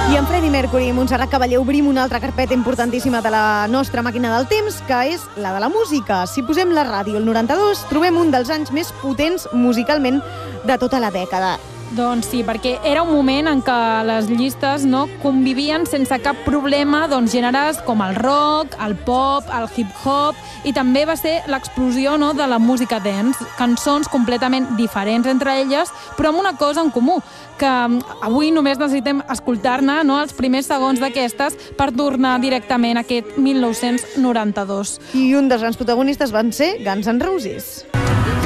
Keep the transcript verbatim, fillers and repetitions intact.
I amb Freddie Mercury i Montserrat Caballé obrim una altra carpeta importantíssima de la nostra màquina del temps, que és la de la música. Si posem la ràdio al noranta-dos, trobem un dels anys més potents musicalment de tota la dècada. Doncs sí, perquè era un moment en què les llistes no convivien sense cap problema doncs, gèneres com el rock, el pop, el hip-hop, i també va ser l'explosió no, de la música dance, cançons completament diferents entre elles, però amb una cosa en comú, que avui només necessitem escoltar-ne no, els primers segons d'aquestes per tornar directament a aquest mil nou-cents noranta-dos. I un dels grans protagonistes van ser Guns N' Roses.